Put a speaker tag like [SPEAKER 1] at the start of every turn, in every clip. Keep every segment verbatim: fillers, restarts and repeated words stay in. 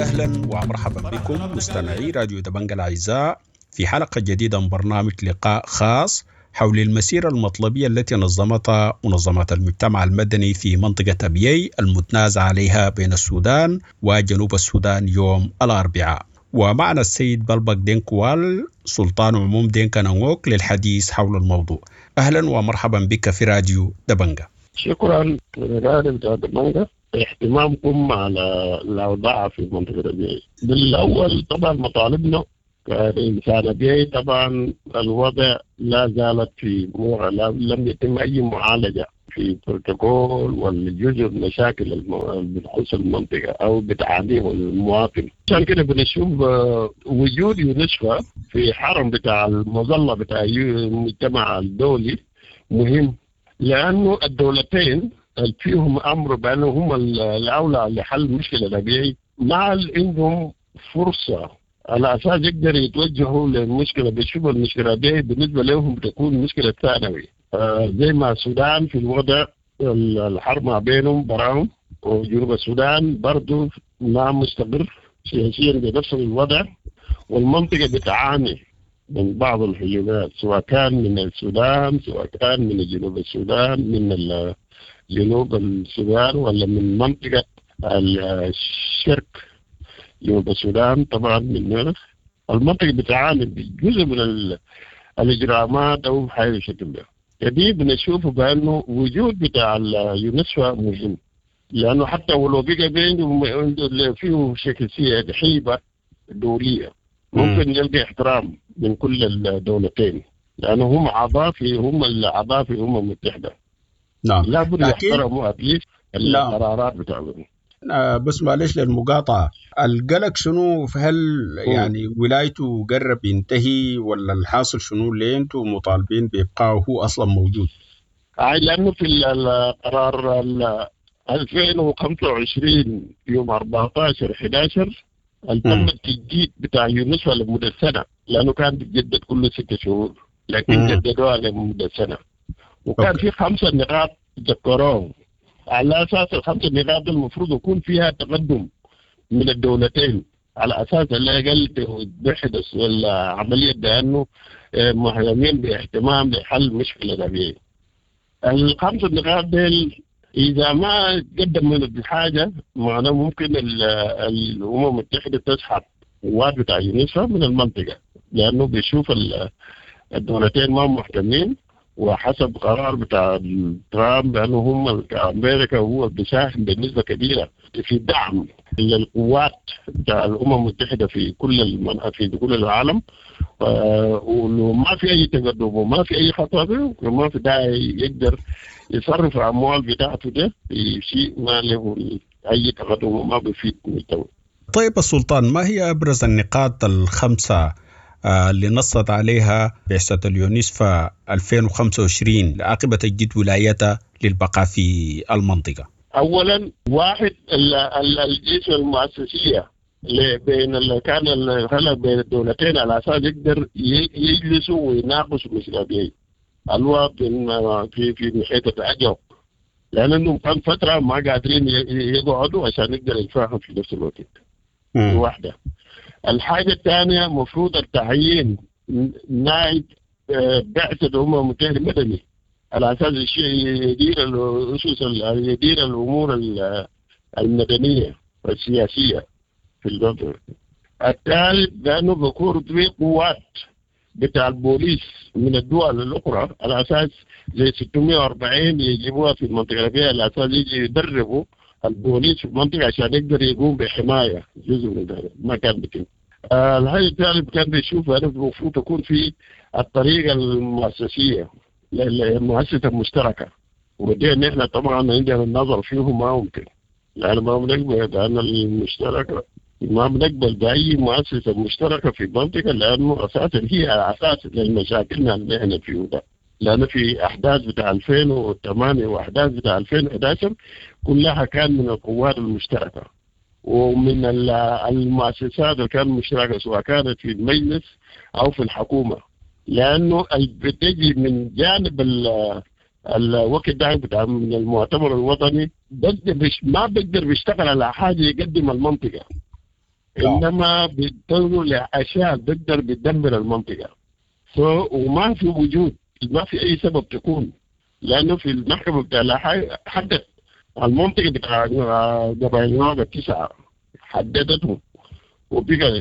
[SPEAKER 1] أهلا ومرحبا بكم مستمعي راديو دبنجة الأعزاء في حلقة جديدة من برنامج لقاء خاص حول المسيرة المطلبية التي نظمتها منظمات المجتمع المدني في منطقة أبيي المتنازع عليها بين السودان وجنوب السودان يوم الأربعاء. ومعنا السيد بلبك دينكوال سلطان عموم دينكا نانغوك للحديث حول الموضوع. أهلا ومرحبا بك في راديو دبنجة.
[SPEAKER 2] شكرا لراديو دبنجة اهتمامكم على الأوضاع في منطقة أبيي. بالأول طبعا مطالبنا كإنسان أبيي طبعا الوضع لا زالت في مورا، لم يتم أي معالجة في بروتوكول والجزء من مشاكل اللي بتخص المنطقة أو بتعانيه المواطن. عشان كده بنشوف وجود يونسكو في حرم بتاع المظلة بتاع المجتمع الدولي مهم، لأنه الدولتين فيهم أمر بأنه هم الأولى لحل مشكلة أبيي، مع عندهم فرصة على أساس يقدر يتوجهوا للمشكلة. بيشوفوا المشكلة دي بالنسبة لهم بتكون مشكلة ثانوي، آه زي ما السودان في الوضع الحرب ما بينهم براهم، وجنوب السودان برضو ما مستقر سياسيا بنفس الوضع، والمنطقة بتعاني من بعض الهجومات سواء كان من السودان سواء كان من جنوب السودان من جنوب السودان ولا من منطقة الشرق جنوب السودان. طبعا من المنطقة بتعاني بجزء من الإجرامات أو حاجة بشكل ده. دي بنشوفه بأنه وجود بتاع اليونسكو مهم، لأنه حتى ولو بقى بينه فيه شكل حيبة دورية ممكن يلقى احترام من كل الدولتين، لأنه هم أعضاء في هم الأعضاء في الأمم المتحدة.
[SPEAKER 1] نعم.
[SPEAKER 2] لا بد يحترموا أكيد القرارات بتاعهم.
[SPEAKER 1] آه بس معلش للمقاطعة، القلق شنو؟ هل يعني ولايته قرب ينتهي ولا الحاصل شنو اللي انتم مطالبين بإبقائه هو أصلا موجود؟
[SPEAKER 2] آه لأنه في القرار ألفين وخمسة وعشرين يوم أربعة عشر أحد عشر تم التجديد بتاع يونسكو لمدة سنة، لأنه كان بيتجدد كل ستة شهور لكن جددوها لمدة سنة، وكان أوكي. في خمسة نقاط ذكروهم على أساس الخمسة نقاط المفروض يكون فيها تقدم من الدولتين، على أساس لا يقل بحدث العملية بأنه مهتمين باهتمام بحل مشكلة أبيي. الخمسة نقاط دي إذا ما قدم من الحاجة معناه ممكن الأمم المتحدة تسحب قوات بتاع يونسكو من المنطقة، لأنه بيشوف الدولتين ما مهتمين، وحسب قرار بتاع ترامب بأنه هم أمريكا هو بيساهم بنسبة كبيرة في دعم القوات بتاع الأمم المتحدة في كل المناطق في كل العالم، وما في أي تقدم وما في أي خطوة وما في داعي يقدر يصرف الأموال بتاعته ده في شيء ما له أي تقدم وما بيفيد المجتمع.
[SPEAKER 1] طيب السلطان، ما هي أبرز النقاط الخمسة اللي نصت عليها بعثة اليونسكو ألفين وخمسة وعشرين لعاقبة تجديد ولايتها للبقاء في المنطقة؟
[SPEAKER 2] أولا واحد الجيش المؤسسية بين اللي كان الخلق بين الدولتين على أساس يقدر يجلسوا ويناقشوا مشكلة أبيي الوقت في في محيط التعجب، لأنهم كان فترة ما قادرين يقعدوا عشان يقدروا يتفاهموا في نفس الوقت. دي واحدة. الحاجة الثانية مفروض التعيين نائب بعثة الأمم المتحدة مدني على أساس الشيء يدير الأسس يدير الأمور المدنية والسياسية في الوطن. الثالث لأنه بكون في قوات بتاع البوليس من الدول الأخرى على أساس زي ستمائة وأربعين يجيبوها في المنطقة فيها على أساس يجي يدربوا البوليس في المنطقة عشان يقدر يقوم بحماية جزء من ذلك ما كان بكين. آه الحاجة الثالث كان بيشوف أنه المفروض تكون في الطريقة المؤسسية المؤسسة المشتركة، ودي نحن طبعا عندنا النظر فيه ما ممكن، لأن ما بنقبل بأن المشتركة ما بنقبل بأي مؤسسة مشتركة في المنطقة، لأنه أساسا هي أساس للمشاكلنا اللي احنا فيه ده، لأن في أحداث بتاع ألفين وثمانية وأحداث بتاع ألفين وأحد عشر كلها كان من القوات المشتركة ومن المؤسسات اللي كانت مشتركة سواء كانت في المجلس أو في الحكومة، لأنه بتجي من جانب الوقت ده بتاع من المؤتمر الوطني ما بيقدر بيشتغل على حاجة يقدم المنطقة، إنما بيضطروا لأشياء بتقدر بتدمر المنطقة. سو وما في وجود، ما في أي سبب تكون، لأنه في المحكمة بتاع اللاحي حدد المنطقة بتاع قبائل النوبة التسعة، حددته وبقى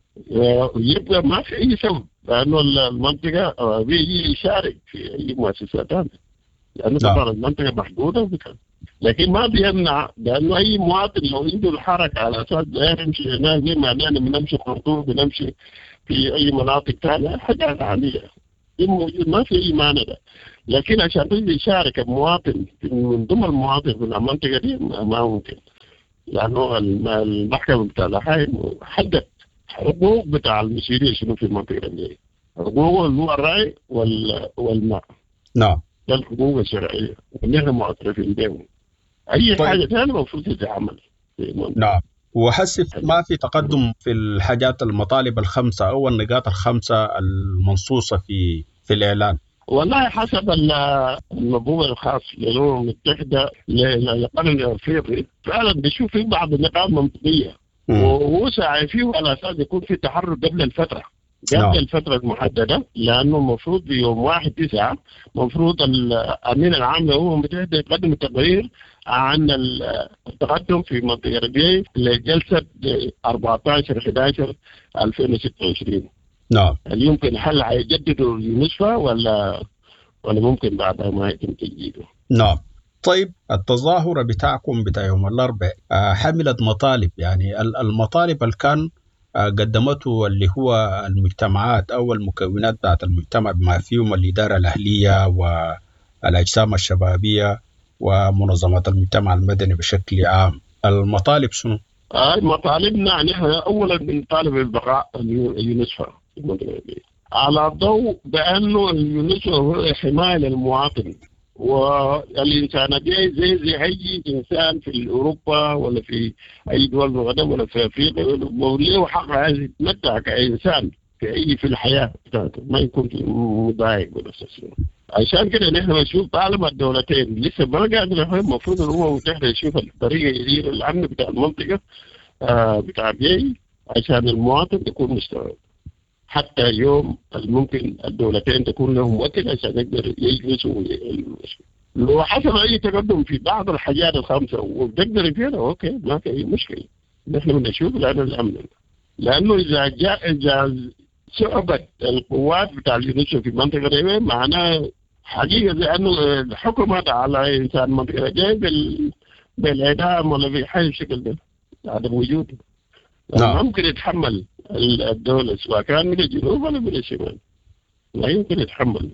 [SPEAKER 2] يبقى ما في أي سبب، لأنه المنطقة بيجي يشارك في أي مؤسسات ثانية، لأنه طبعا المنطقة محدودة وبكذا. لكن ما بيمنع، لأنه أي مواطن لو عنده الحركة على أساس يمشي هناك زي ما نحن بنمشي خرطوم بنمشي في أي مناطق ثانية حاجات عادية موجود، ما في أي مانع. لكن عشان تيجي يشارك المواطن من ضمن المواطن في المنطقة دي ما ممكن، لأنه المحكمة بتاع اللاحي حدد حقوق بتاع المسيرين شنو في المنطقة دي، حقوقه اللي هو الري والماء.
[SPEAKER 1] نعم.
[SPEAKER 2] ده الحقوق الشرعية ونحن معترفين بهم. أي طيب. حاجة ثانية المفروض تتعمل.
[SPEAKER 1] نعم. وحسف ما في تقدم في الحاجات المطالب الخمسة أو النقاط الخمسة المنصوصة في في الإعلان.
[SPEAKER 2] والله حسب المنظومة الخاص للأمم المتحدة للقانون الأفريقي فعلا بيشوف في بعض النقاط منطقية وهو سعي فيه على أساس يكون في تحرك قبل الفترة قبل no. الفترة المحددة، لأنه المفروض يوم واحد تسعة مفروض الأمين العام للأمم المتحدة يقدم التقرير عن التقدم في منطقة ربيعي لجلسة أربعة عشر أحد عشر ألفين وستة وعشرين.
[SPEAKER 1] نعم.
[SPEAKER 2] هل يمكن هل هيجددوا اليونسفا ولا ولا ممكن بعدها ما يتم تجديده؟
[SPEAKER 1] نعم. طيب التظاهرة بتاعكم بتاع يوم الأربعاء حملت مطالب، يعني المطالب اللي كان قدمته اللي هو المجتمعات أو المكونات بتاعت المجتمع بما فيهم الإدارة الأهلية والأجسام الشبابية ومنظمات المجتمع المدني بشكل عام، المطالب شنو؟
[SPEAKER 2] آه مطالبنا نحن أولا بنطالب بالبقاء اليونسفا على ضوء بأنه اليونسفا هو حماية للمواطن، والإنسان دي زي زي أي إنسان في أوروبا ولا في أي دول مغرب ولا في أفريقيا له حق عايز يتمتع كإنسان في أي في الحياة بتاعته، ما يكون مضايق ولا شيء. عشان كده نحن بنشوف طالما الدولتين لسه ما قاعدين المفروض الأمم المتحدة يشوف الطريقة يدير الأمن بتاع المنطقة آه بتاع بيئي عشان المواطن يكون مستوعب، حتى يوم ممكن الدولتين تكون لهم وقت عشان يقدر يجلسوا لو حصل أي تقدم في بعض الحاجات الخمسة وتقدر فيها أوكي ما في أي مشكلة. نحن بنشوف لأن الأمن، لأنه إذا جاء إذا صعبت القوات بتاع اليونسفا في منطقة ريبة معناه حقيقة لأنه الحكم هذا على إنسان منطقة جاي بال بالإعدام ولا بأي شكل ده عدم وجوده. نعم. ممكن يتحمل الدولة سواء كان من الجنوب ولا من الشمال، لا يمكن يتحمل.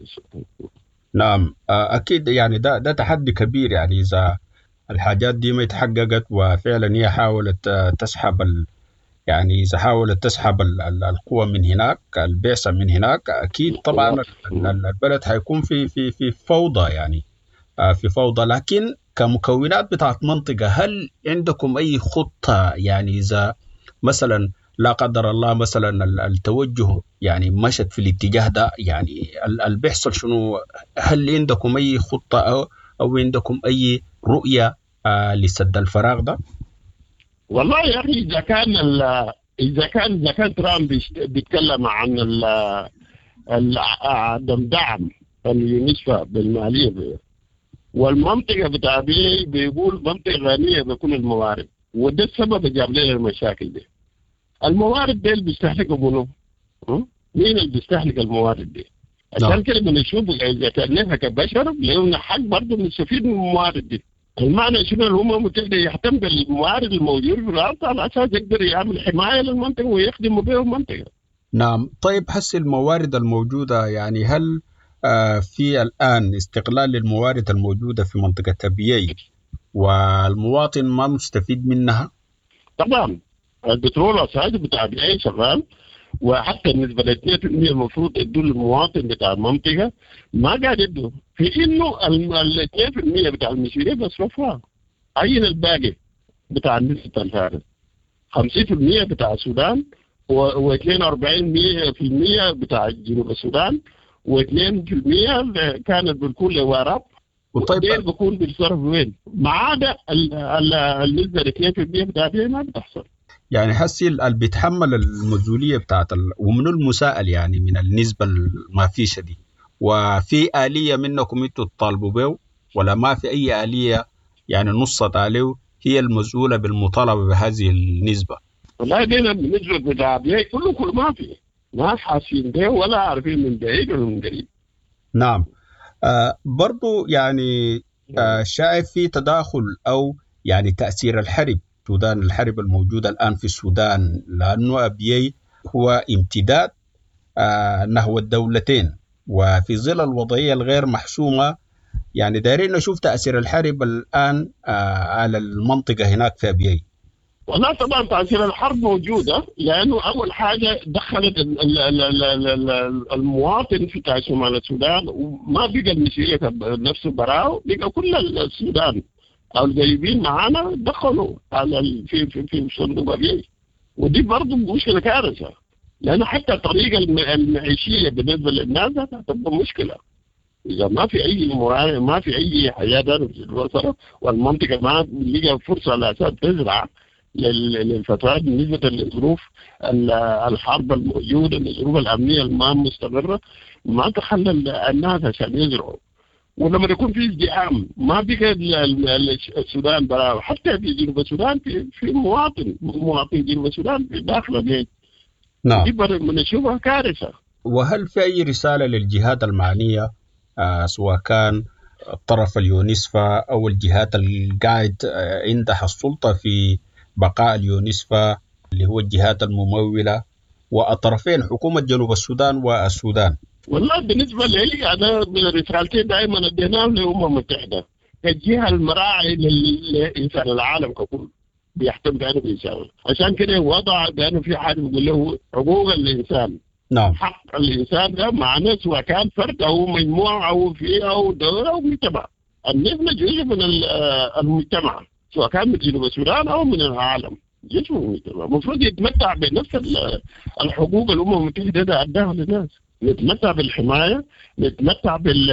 [SPEAKER 1] نعم أكيد، يعني ده ده تحدي كبير، يعني إذا الحاجات دي ما اتحققت وفعلا هي حاولت تسحب ال يعني إذا حاولت تسحب القوة من هناك البعثة من هناك أكيد طبعا البلد هيكون في في في فوضى، يعني في فوضى. لكن كمكونات بتاعت منطقة هل عندكم أي خطة، يعني إذا مثلا لا قدر الله مثلا التوجه يعني مشت في الاتجاه ده، يعني اللي بيحصل شنو؟ هل عندكم أي خطة أو أو عندكم أي رؤية آه لسد الفراغ ده؟
[SPEAKER 2] والله يا أخي إذا كان إذا كان إذا كان ترامب بيتكلم عن عدم دعم اليونسفا بالمالية والمنطقة بتاع بيه بيقول منطقة غنية بكل الموارد، وده السبب اللي جاب لنا المشاكل دي. الموارد دي اللي بيستهلكوا منه مين اللي بيستهلك الموارد دي؟ عشان كده بنشوف إذا كان نحن كبشر لنا حق برضه نستفيد من الموارد دي. المعنى شنو؟ الأمم المتحدة يهتم بالموارد الموجودة في الأرض على أساس يقدر يعمل حماية للمنطقة ويخدم بها المنطقة.
[SPEAKER 1] نعم. طيب هسه الموارد الموجودة، يعني هل آه في الآن استغلال للموارد الموجودة في منطقة تبيي والمواطن ما مستفيد منها؟
[SPEAKER 2] طبعا البترول الصاعد بتاع بيئي شغال، وحتى بالنسبه ل اثنين بالمئة المفروض يدوا للمواطن بتاع المنطقه ما قاعد يدوا، في انه ال اثنين بالمئة بتاع المسؤوليه بيصرفوها. عين الباقي بتاع النسبه الفارغ خمسين بالمئة بتاع السودان و42% بتاع جنوب السودان واثنين بالمئة كانت بتكون لوراب.
[SPEAKER 1] وطيب
[SPEAKER 2] بكون بيتصرف وين؟ ما عدا النسبه ل اثنين بالمئة بتاع ما بتحصل.
[SPEAKER 1] يعني حسي اللي بيتحمل المسؤولية بتاعت ال... ومنو المسائل يعني من النسبة ما فيش دي، وفي آلية منكم انتوا تطالبوا به ولا ما في أي آلية يعني نصت عليه هي المسؤولة بالمطالبة بهذه النسبة؟
[SPEAKER 2] والله دينا بالنسبة بتاع كله كل ما في ناس حاسين ده ولا عارفين من بعيد ولا من قريب.
[SPEAKER 1] نعم. آه برضو يعني آه شايف في تداخل أو يعني تأثير الحرب السودان الحرب الموجودة الآن في السودان، لأنه أبيي هو امتداد آه نحو الدولتين، وفي ظل الوضعية الغير محسومة يعني دايرين نشوف تأثير الحرب الآن آه على المنطقة هناك في أبيي.
[SPEAKER 2] والله طبعا تأثير الحرب موجودة، لأنه أول حاجة دخلت المواطن في شمال السودان وما بقى المسؤولية نفسه براو، بقى كل السودان أو القريبين معانا دخلوا على في في في صندوق أبيي، ودي برضه مشكلة كارثة، لأنه حتى الطريقة المعيشية بالنسبة للناس هتبقى مشكلة إذا ما في أي ما في أي حياة في الوسط، والمنطقة ما لقى فرصة على أساس تزرع للفترات بالنسبة لظروف الحرب الموجودة، الظروف الأمنية الما مستمرة، ما تخلى الناس عشان يزرعوا. ولما يكون في ازدحام ما بقى السودان برا، حتى في جنوب السودان في في مواطن مواطن جنوب السودان في داخل البيت.
[SPEAKER 1] نعم.
[SPEAKER 2] دي بنشوفها كارثة.
[SPEAKER 1] وهل في أي رسالة للجهات المعنية آه سواء كان الطرف اليونسفا أو الجهات القاعد آه عندها السلطة في بقاء اليونسفا اللي هو الجهات الممولة والطرفين حكومة جنوب السودان والسودان؟
[SPEAKER 2] والله بالنسبة لي أنا من الرسالتين دائما اديناهم للأمم المتحدة كالجهة المراعي للإنسان العالم ككل بيحتم بأنه الإنسان، عشان كده وضع بأنه في حاجة بيقول له حقوق الإنسان.
[SPEAKER 1] نعم.
[SPEAKER 2] حق الإنسان ده معناه سواء كان فرد أو مجموعة أو فئة أو دولة أو مجتمع، النسبة جزء من المجتمع سواء كان من جنوب السودان أو من العالم، جزء من المجتمع المفروض يتمتع بنفس الحقوق الأمم المتحدة ده أداها للناس، نتمتع بالحماية، نتمتع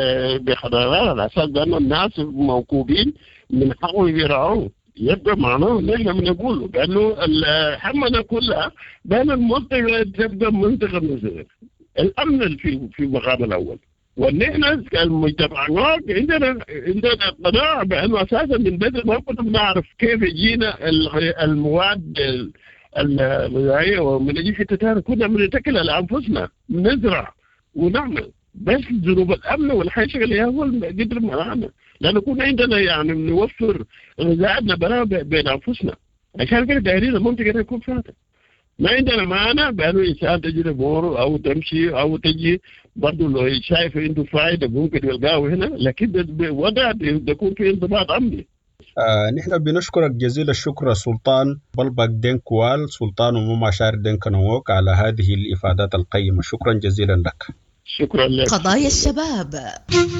[SPEAKER 2] بخدمات على أساس بأنه الناس موكوبين من حقهم يرعوه. يبقى معناه ان احنا بنقول بانه الحمله كلها بين المنطقه تبقى منطقه مثل الامن في في المقام الاول، وان احنا كمجتمعات عندنا عندنا قناعه بانه اساسا من بدء ما كنا بنعرف كيف يجينا المواد الغذائيه ومن اي حته ثانيه، كنا بنتكل على انفسنا نزرع ونعمل، بس ظروف الامن والحيشه اللي هو قدر معانا، لأنه كنا عندنا يعني نوفر غذائنا برا بين أنفسنا، عشان كده دايرين المنطقة يكون فاتح. ما عندنا معنا بأنه إنسان تجي لبور أو تمشي أو تجي برضه لو شايف عنده فائدة ممكن يلقاه هنا، لكن وضع يكون في انضباط أمني.
[SPEAKER 1] آه نحن بنشكرك جزيل الشكر سلطان بلبك دينكوال، سلطان ومماشار دينكنووك، على هذه الإفادات القيمة. شكرا جزيلا لك.
[SPEAKER 2] شكرا لك.
[SPEAKER 3] قضايا الشباب.